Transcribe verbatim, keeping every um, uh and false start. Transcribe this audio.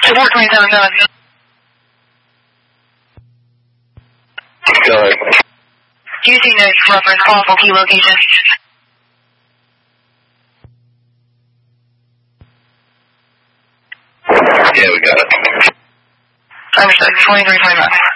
four twenty-seven, go ahead. Go ahead. Using this reference call for key location. Yeah, we got it. Understood, twenty-three twenty-nine.